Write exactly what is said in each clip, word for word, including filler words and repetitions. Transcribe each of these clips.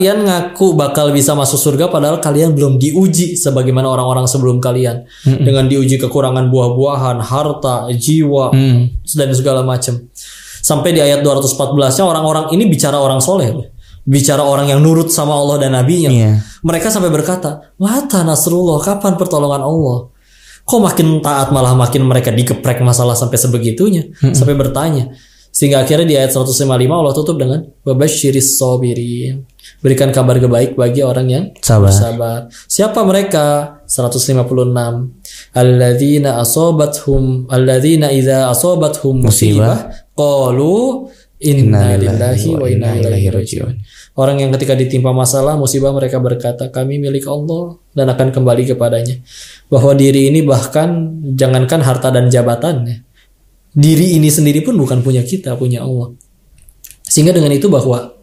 Kalian ngaku bakal bisa masuk surga padahal kalian belum diuji sebagaimana orang-orang sebelum kalian. Mm-mm. Dengan diuji kekurangan buah-buahan, harta, jiwa, mm. dan segala macam. Sampai di ayat dua ratus empat belas-nya orang-orang ini bicara orang soleh. Bicara orang yang nurut sama Allah dan Nabi-Nya. Yeah. Mereka sampai berkata, "Mata Nasrullah, kapan pertolongan Allah?" Kok makin taat malah makin mereka dikeprek masalah sampai sebegitunya. Mm-mm. Sampai bertanya. Sehingga akhirnya di ayat seratus lima puluh lima Allah tutup dengan wabasyiris sabirin. Berikan kabar baik bagi orang yang sabar. Sabar. Siapa mereka? seratus lima puluh enam. Alladzina asabathum alladzina idza asabathum musibah qalu inna lillahi wa inna ilaihi raji'un. Orang yang ketika ditimpa masalah, musibah, mereka berkata, kami milik Allah dan akan kembali kepadanya. Bahwa diri ini bahkan jangankan harta dan jabatan, diri ini sendiri pun bukan punya kita, punya Allah. Sehingga dengan itu bahwa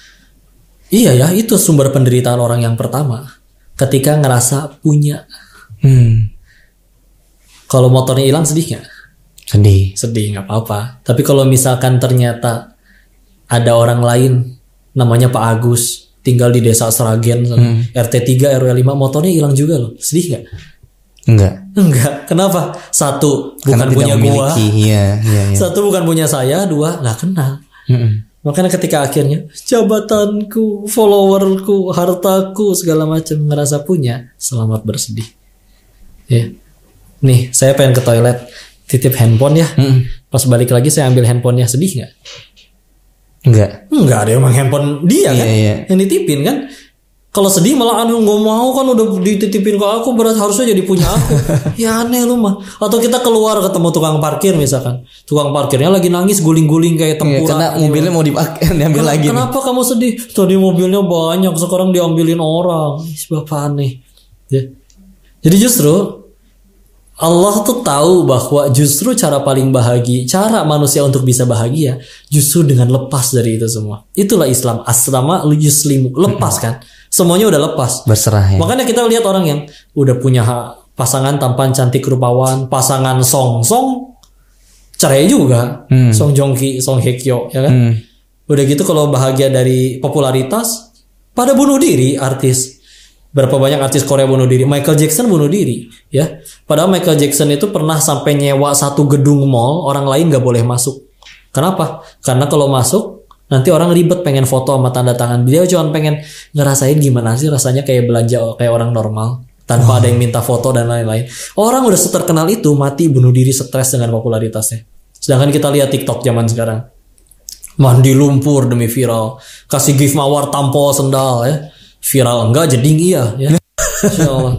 iya ya, itu sumber penderitaan orang yang pertama. Ketika ngerasa punya. Hmm. Kalau motornya hilang sedih gak? Sedih. Sedih, gak apa-apa. Tapi kalau misalkan ternyata ada orang lain, namanya Pak Agus, tinggal di desa Sragen, hmm. R T tiga R W lima, motornya hilang juga loh. Sedih gak? Enggak. Enggak. Kenapa? Satu, bukan punya gua. Iya, iya, iya. Satu, bukan punya saya. Dua, gak kenal. Hmm. Makanya ketika akhirnya jabatanku, followerku, hartaku, segala macam ngerasa punya, selamat bersedih. Ya. Nih, saya pengen ke toilet, titip handphone ya. Hmm. Pas balik lagi saya ambil handphonenya, sedih nggak? Enggak. Enggak, ada emang handphone dia iya, kan, iya. yang ditipin kan. Kalau sedih malah aneh, nggak mau kan udah dititipin ke aku, berarti harusnya jadi punya aku. Ya aneh lu mah. Atau kita keluar ketemu tukang parkir misalkan, tukang parkirnya lagi nangis guling-guling kayak tempura. Iya, karena mobilnya mau dipakai, diambil kenapa, lagi. Kenapa nih? Kamu sedih? Tadi mobilnya banyak, sekarang diambilin orang. Bapak aneh. Ya. Jadi justru Allah tuh tahu bahwa justru cara paling bahagia, cara manusia untuk bisa bahagia, justru dengan lepas dari itu semua. Itulah Islam. Aslama yuslimu, lepas kan. Semuanya udah lepas. Berserah ya. Makanya kita lihat orang yang udah punya pasangan tampan cantik rupawan, pasangan song-song, cerai juga. Hmm. Song Joong Ki, Song Hye Kyo, ya kan? Hmm. Udah gitu kalau bahagia dari popularitas, pada bunuh diri artis. Berapa banyak artis Korea bunuh diri? Michael Jackson bunuh diri, ya. Padahal Michael Jackson itu pernah sampai nyewa satu gedung mall, orang lain nggak boleh masuk. Kenapa? Karena kalau masuk nanti orang ribet pengen foto sama tanda tangan. Beliau cuma pengen ngerasain gimana sih rasanya kayak belanja kayak orang normal tanpa oh. ada yang minta foto dan lain-lain. Orang udah seterkenal itu mati bunuh diri stres dengan popularitasnya. Sedangkan kita lihat TikTok zaman sekarang, mandi lumpur demi viral, kasih gift mawar tampol sendal ya, viral enggak jadi iya ya. Insya Allah.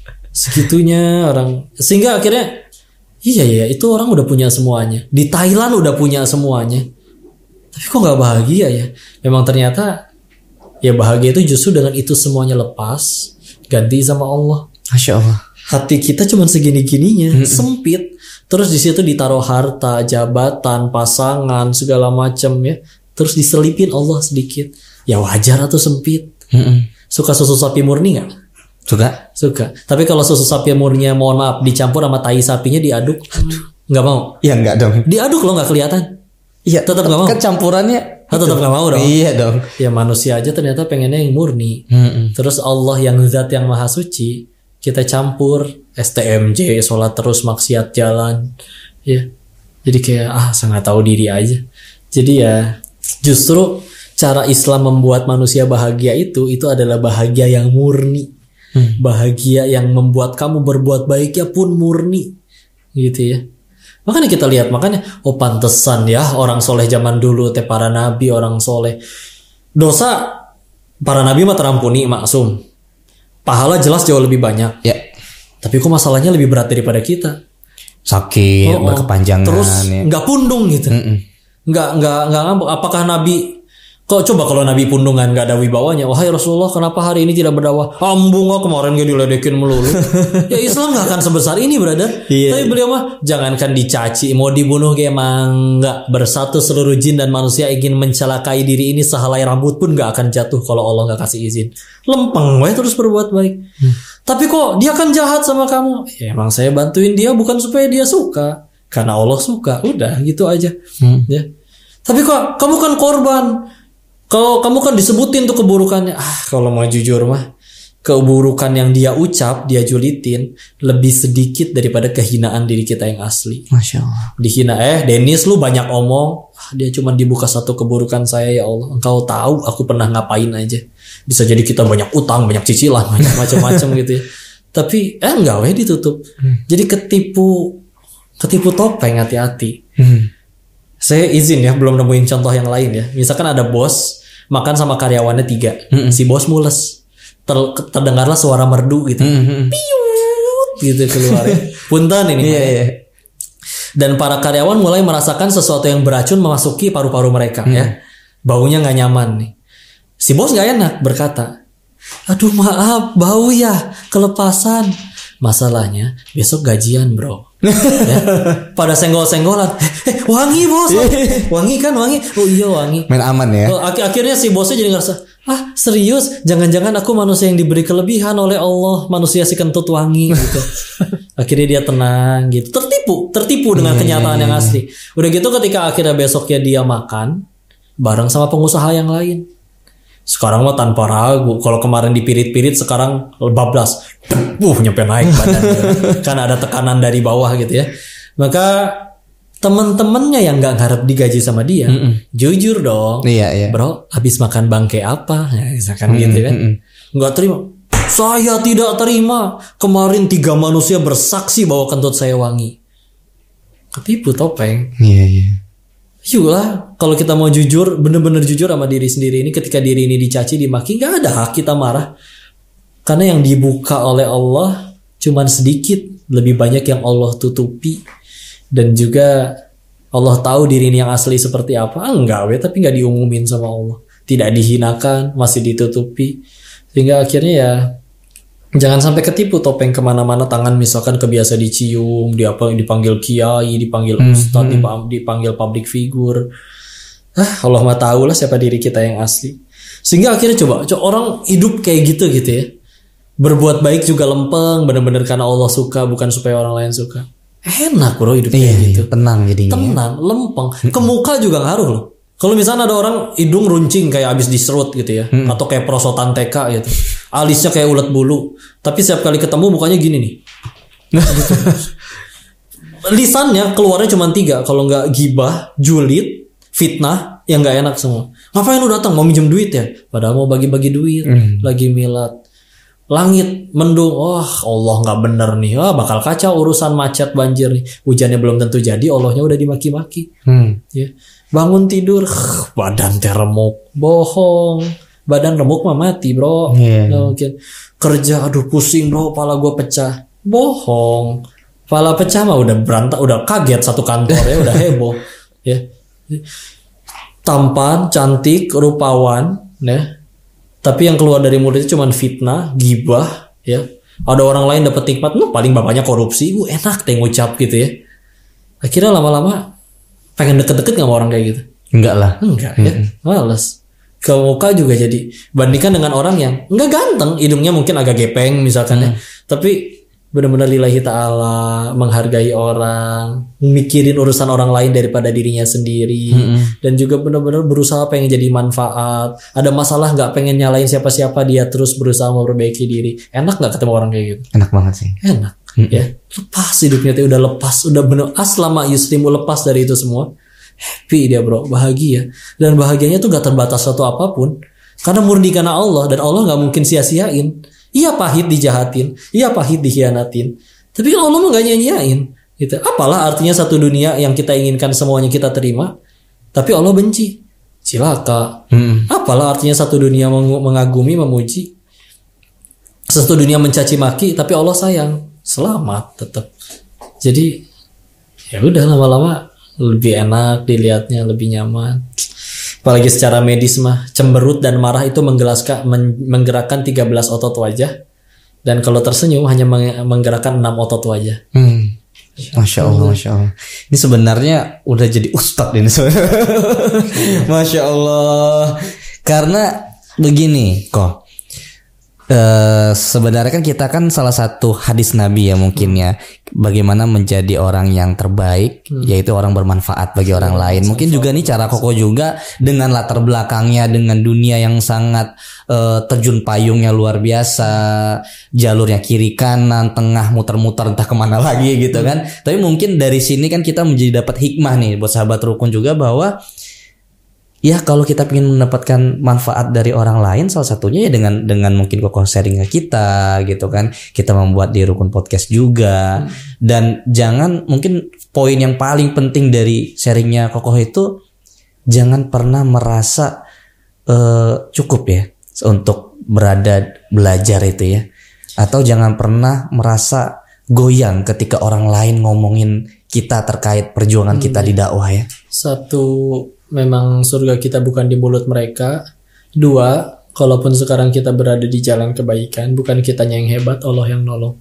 Segitunya orang, sehingga akhirnya iya ya itu orang udah punya semuanya. Di Thailand udah punya semuanya. Tapi kok gak bahagia ya? Memang ternyata ya bahagia itu justru dengan itu semuanya lepas, ganti sama Allah. Masya Allah. Hati kita cuma segini-gininya, mm-mm. sempit. Terus di situ ditaruh harta, jabatan, pasangan, segala macam ya. Terus diselipin Allah sedikit. Ya wajar atau sempit. Mm-mm. Suka susu sapi murni gak? Suka. Suka. Tapi kalau susu sapi murninya mohon maaf dicampur sama tai sapinya diaduk, nggak mau? Iya nggak dong. Diaduk loh nggak kelihatan. Iya, tetap nggak mau. Kan campurannya. Ah, tetap nggak mau dong. Iya dong. Ya manusia aja ternyata pengennya yang murni. Mm-mm. Terus Allah yang zat yang maha suci kita campur S T M J, sholat terus maksiat jalan. Ya, jadi kayak ah sangat tahu diri aja. Jadi ya justru cara Islam membuat manusia bahagia itu itu adalah bahagia yang murni, hmm. bahagia yang membuat kamu berbuat baiknya pun murni, gitu ya. Makanya kita lihat, makanya oh pantesan ya orang soleh zaman dulu, teh para nabi orang soleh. Dosa para nabi mah terampuni, maksum. Pahala jelas jauh lebih banyak. Ya. Tapi kok masalahnya lebih berat daripada kita. Sakit, oh, oh. berkepanjangan. Terus ya. Nggak pundung gitu. Mm-mm. Nggak nggak nggak ngambek. Apakah nabi? Kok coba kalau nabi pundungan nggak ada wibawanya? Wahai Rasulullah, kenapa hari ini tidak berdakwah? Ambung ah kemarin gak diledekin melulu. Ya Islam nggak akan sebesar ini, brother. Iya, tapi beliau mah jangankan dicaci, mau dibunuh kayak mangga. Bersatu seluruh jin dan manusia ingin mencelakai diri ini, sehelai rambut pun nggak akan jatuh kalau Allah nggak kasih izin. Lempeng, weh terus berbuat baik. Hmm. Tapi kok dia kan jahat sama kamu? Ya, emang saya bantuin dia bukan supaya dia suka, karena Allah suka. Udah gitu aja. Hmm. Ya. Tapi kok kamu kan korban? Kalau kamu kan disebutin tuh keburukannya. Ah, kalau mau jujur mah, keburukan yang dia ucap, dia julitin lebih sedikit daripada kehinaan diri kita yang asli. Masya Allah. Dihina, eh Dennis lu banyak omong. Ah, dia cuma dibuka satu keburukan saya, ya Allah. Engkau tahu aku pernah ngapain aja. Bisa jadi kita banyak utang, banyak cicilan, banyak macam-macam gitu ya. Tapi eh enggak weh ditutup. Hmm. Jadi ketipu ketipu topeng, hati-hati. Hmm. Saya izin ya, belum nemuin contoh yang lain ya. Misalkan ada bos makan sama karyawannya tiga. Hmm. Si bos mules. Ter, terdengarlah suara merdu gitu. Hmm. Piut gitu keluar ya. Punten ini. Iya, iya. Dan para karyawan mulai merasakan sesuatu yang beracun memasuki paru-paru mereka hmm. ya. Baunya enggak nyaman nih. Si bos enggak enak berkata, "Aduh maaf, bau ya, kelepasan." Masalahnya besok gajian bro. Ya, pada senggol-senggolan, eh, wangi bos, wangi kan wangi. Oh iya wangi. Main aman ya. Oh, ak- akhirnya si bosnya jadi ngerasa, ah serius, jangan-jangan aku manusia yang diberi kelebihan oleh Allah, manusia si kentut wangi gitu. Akhirnya dia tenang gitu, tertipu, tertipu dengan kenyataan yang asli. Udah gitu ketika akhirnya besoknya dia makan bareng sama pengusaha yang lain. Sekarang mah tanpa ragu. Kalau kemarin dipirit-pirit, sekarang bablas. Uh, nyampe naik badannya. Karena ada tekanan dari bawah gitu ya. Maka teman-temannya yang gak ngarep digaji sama dia, mm-mm. jujur dong. Iya, iya. Bro, habis makan bangke apa? Ya, misalkan mm-mm. gitu kan. Gak terima. Saya tidak terima. Kemarin tiga manusia bersaksi bahwa kentut saya wangi. Ketipu topeng. Iya, iya. Yulah, kalau kita mau jujur, bener-bener jujur sama diri sendiri ini, ketika diri ini dicaci, dimaki, gak ada hak kita marah. Karena yang dibuka oleh Allah cuman sedikit, lebih banyak yang Allah tutupi. Dan juga Allah tahu diri ini yang asli seperti apa. Ah, enggak we, tapi gak diumumin sama Allah. Tidak dihinakan, masih ditutupi. Sehingga akhirnya ya, jangan sampai ketipu topeng kemana-mana, tangan misalkan kebiasa dicium, dipanggil kiai, dipanggil hmm, ustadz, hmm. dipanggil public figure. Ah, Allah mah tahu lah siapa diri kita yang asli. Sehingga akhirnya coba, coba orang hidup kayak gitu gitu ya. Berbuat baik juga lempeng, benar-benar karena Allah suka, bukan supaya orang lain suka. Enak bro hidup kayak iya, gitu. Iya, tenang jadinya. Tenang, lempeng. Ke muka juga ngaruh loh. Kalau misalnya ada orang hidung runcing kayak abis diserut gitu ya, hmm. atau kayak prosotan T K gitu, alisnya kayak ulet bulu, tapi setiap kali ketemu mukanya gini nih. Gitu. Lisannya keluarnya cuma tiga, kalau nggak gibah, julid, fitnah, yang nggak enak semua. Ngapain lu datang? Mau minjem duit ya? Padahal mau bagi-bagi duit, hmm. lagi milad. Langit mendung, wah oh, Allah nggak bener nih, wah bakal kacau urusan macet banjir nih, hujannya belum tentu jadi, Allahnya udah dimaki-maki. Hmm. Ya. Bangun tidur, badan teh remuk, bohong, badan remuk mah mati bro. Yeah. Nggak mungkin. Kerja, aduh pusing bro, pala gue pecah, bohong, pala pecah mah udah berantak, udah kaget satu kantor ya, udah heboh, ya. Tampan, cantik, rupawan, ya. Tapi yang keluar dari mulutnya cuma fitnah, gibah, ya. Ada orang lain dapat nikmat, nah, paling bapaknya korupsi, uh, enak teh ngucap gitu ya. Akhirnya lama-lama pengen deket-deket gak sama orang kayak gitu? Enggak lah. Enggak ya, mm-hmm. males. Ke muka juga jadi, bandingkan dengan orang yang enggak ganteng, hidungnya mungkin agak gepeng misalkan mm. ya, tapi benar-benar lillahi ta'ala, menghargai orang, mikirin urusan orang lain daripada dirinya sendiri, mm-hmm. dan juga benar-benar berusaha pengen jadi manfaat. Ada masalah gak pengen nyalain siapa-siapa, dia terus berusaha memperbaiki diri. Enak gak ketemu orang kayak gitu? Enak banget sih. Enak. Mm-hmm. Ya, lepas hidupnya tuh udah lepas, udah bener aslama yuslimu, lepas dari itu semua, happy dia bro, bahagia, dan bahagianya tuh gak terbatas satu apapun, karena murni karena Allah, dan Allah gak mungkin sia-siain. Iya pahit dijahatin, iya pahit dikhianatin, tapi kan Allah mah gak nyanyiain, gitu. Apalah artinya satu dunia yang kita inginkan semuanya kita terima, tapi Allah benci, cilaka. Mm. Apalah artinya satu dunia mengagumi, memuji, satu dunia mencaci maki, tapi Allah sayang. Selamat tetap. Jadi ya udah lama-lama lebih enak dilihatnya, lebih nyaman. Apalagi secara medis mah, cemberut dan marah itu menggelaskan, menggerakkan tiga belas otot wajah, dan kalau tersenyum hanya menggerakkan enam otot wajah. Hmm. Masya Allah, Masya Allah. Ini sebenarnya udah jadi ustadz ini sebenarnya. Masya Allah. Karena begini kok, Uh, sebenarnya kan kita kan salah satu hadis Nabi ya mungkin hmm. ya, bagaimana menjadi orang yang terbaik, hmm. yaitu orang bermanfaat bagi hmm. orang lain. Mungkin juga nih cara Koko juga dengan latar belakangnya, dengan dunia yang sangat uh, terjun payungnya luar biasa, jalurnya kiri kanan tengah muter-muter entah kemana lagi gitu kan. Hmm. Tapi mungkin dari sini kan kita menjadi dapat hikmah nih buat sahabat rukun juga, bahwa ya kalau kita ingin mendapatkan manfaat dari orang lain, salah satunya ya dengan dengan mungkin Koko sharing ke kita gitu kan. Kita membuat di Rukun Podcast juga. Hmm. Dan jangan, mungkin poin yang paling penting dari sharingnya Koko itu, jangan pernah merasa uh, cukup ya untuk berada belajar itu ya. Atau jangan pernah merasa goyang ketika orang lain ngomongin kita terkait perjuangan hmm. kita di dakwah ya. Satu, memang surga kita bukan di mulut mereka. Dua, kalaupun sekarang kita berada di jalan kebaikan, bukan kitanya yang hebat, Allah yang nolong.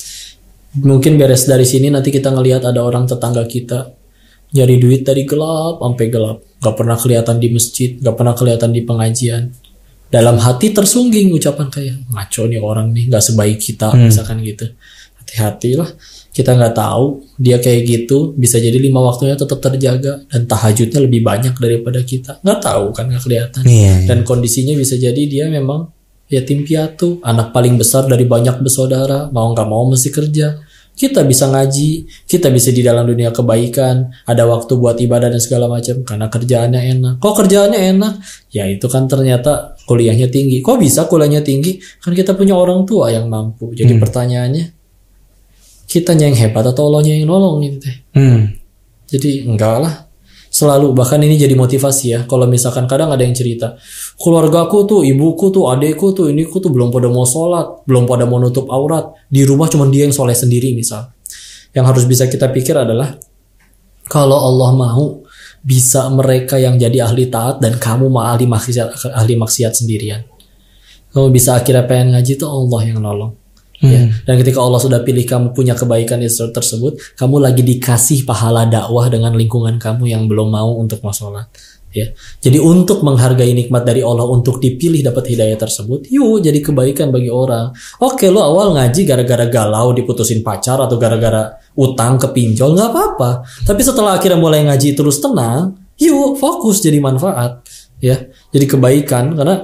Mungkin beres dari sini nanti kita ngelihat ada orang tetangga kita nyari duit dari gelap sampai gelap, gak pernah kelihatan di masjid, gak pernah kelihatan di pengajian. Dalam hati tersungging ucapan kayak, ngaco nih orang nih, gak sebaik kita, hmm. misalkan gitu. Hati-hatilah. Kita nggak tahu dia kayak gitu, bisa jadi lima waktunya tetap terjaga dan tahajudnya lebih banyak daripada kita, nggak tahu kan, nggak kelihatan. Yeah, yeah. Dan kondisinya bisa jadi dia memang yatim piatu, anak paling besar dari banyak bersaudara, mau nggak mau mesti kerja. Kita bisa ngaji, kita bisa di dalam dunia kebaikan, ada waktu buat ibadah dan segala macam karena kerjaannya enak. Kok kerjaannya enak? Ya itu kan ternyata kuliahnya tinggi. Kok bisa kuliahnya tinggi? Kan kita punya orang tua yang mampu. Jadi hmm. pertanyaannya, kitanya yang hebat atau Allahnya yang nolongin teh? Hmm. Jadi enggak lah. Selalu, bahkan ini jadi motivasi ya. Kalau misalkan kadang ada yang cerita, keluargaku tuh, ibuku tuh, adekku tuh, iniku tuh belum pada mau sholat, belum pada mau nutup aurat. Di rumah cuma dia yang soleh sendiri misal. Yang harus bisa kita pikir adalah, kalau Allah mau, bisa mereka yang jadi ahli taat dan kamu mah ahli maksiat, ahli maksiat sendirian. Kamu bisa akhirnya pengen ngaji tuh Allah yang nolong. Hmm. Ya. Dan ketika Allah sudah pilih kamu punya kebaikan tersebut, kamu lagi dikasih pahala dakwah dengan lingkungan kamu yang belum mau untuk mau sholat. Ya. Jadi untuk menghargai nikmat dari Allah untuk dipilih dapat hidayah tersebut, yuk jadi kebaikan bagi orang. Oke, lo awal ngaji gara-gara galau diputusin pacar atau gara-gara utang ke pinjol, nggak apa-apa. Tapi setelah akhirnya mulai ngaji terus tenang, yuk fokus jadi manfaat. Ya, jadi kebaikan. Karena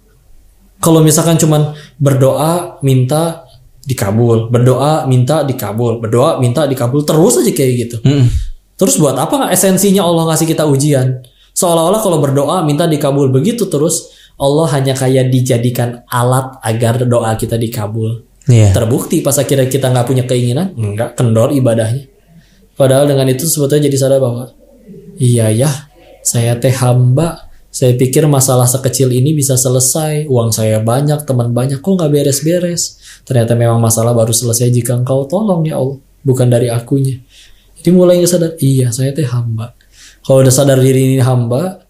kalau misalkan cuman berdoa minta dikabul, berdoa minta dikabul, berdoa minta dikabul terus aja kayak gitu. Hmm. Terus buat apa nggak esensinya Allah ngasih kita ujian? Seolah-olah kalau berdoa minta dikabul begitu terus, Allah hanya kayak dijadikan alat agar doa kita dikabul. Yeah. Terbukti pas akhirnya kita nggak punya keinginan, nggak kendor ibadahnya. Padahal dengan itu sebetulnya jadi sadar bahwa iya ya, saya teh hamba. Saya pikir masalah sekecil ini bisa selesai, uang saya banyak, teman banyak, kok nggak beres-beres? Ternyata memang masalah baru selesai jika engkau tolong ya Allah, bukan dari akunya. Jadi mulai sadar, iya saya teh hamba. Kalau udah sadar diri ini hamba,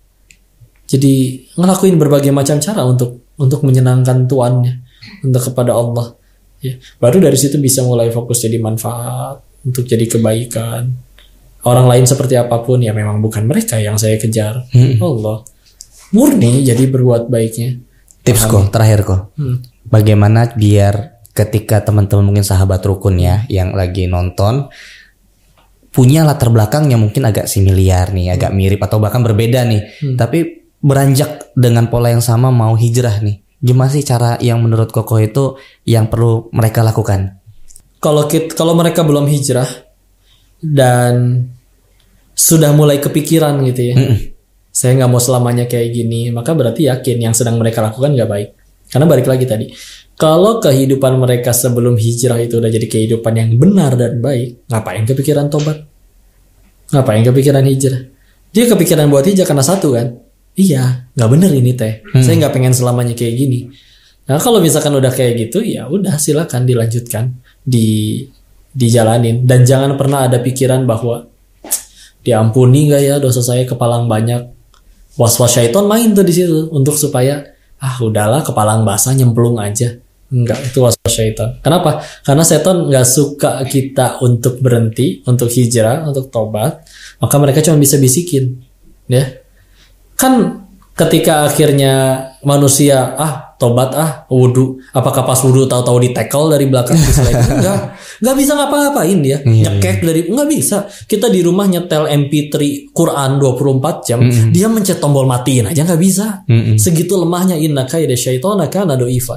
jadi ngelakuin berbagai macam cara untuk untuk menyenangkan Tuannya, untuk kepada Allah. Ya, baru dari situ bisa mulai fokus jadi manfaat, untuk jadi kebaikan. Orang lain seperti apapun ya memang bukan mereka yang saya kejar, hmm. Allah. Murni jadi berbuat baiknya. Tips kok terakhir kok, hmm. bagaimana biar ketika teman-teman mungkin sahabat rukun ya yang lagi nonton punya latar belakang yang mungkin agak similiar nih, agak mirip atau bahkan berbeda nih, hmm. tapi beranjak dengan pola yang sama mau hijrah nih, gimana sih cara yang menurut Koko itu yang perlu mereka lakukan? Kalau kita, kalau mereka belum hijrah dan sudah mulai kepikiran gitu ya, hmm. saya nggak mau selamanya kayak gini, maka berarti yakin yang sedang mereka lakukan nggak baik. Karena balik lagi tadi, kalau kehidupan mereka sebelum hijrah itu udah jadi kehidupan yang benar dan baik, ngapain kepikiran tobat? Ngapain kepikiran hijrah? Dia kepikiran buat hijrah karena satu kan, iya nggak bener ini teh, hmm. saya nggak pengen selamanya kayak gini. Nah kalau misalkan udah kayak gitu, ya udah silakan dilanjutkan, di dijalanin, dan jangan pernah ada pikiran bahwa diampuni nggak ya dosa saya kepalang banyak. Was-was syaiton main tuh di situ untuk supaya ah udahlah kepalang basah nyemplung aja. Enggak, itu was-was syaiton. Kenapa? Karena setan nggak suka kita untuk berhenti, untuk hijrah, untuk tobat. Maka mereka cuma bisa bisikin, ya. Kan ketika akhirnya manusia ah tobat ah wudhu, apakah pas wudhu tahu-tahu di tackle dari belakang enggak enggak bisa ngapa-ngapain dia nyekek dari enggak bisa. Kita di rumah nyetel M P tiga Quran dua puluh empat jam mm-hmm. dia mencet tombol matiin aja enggak bisa. Mm-hmm. Segitu lemahnya inna kaida syaitana kana doifa.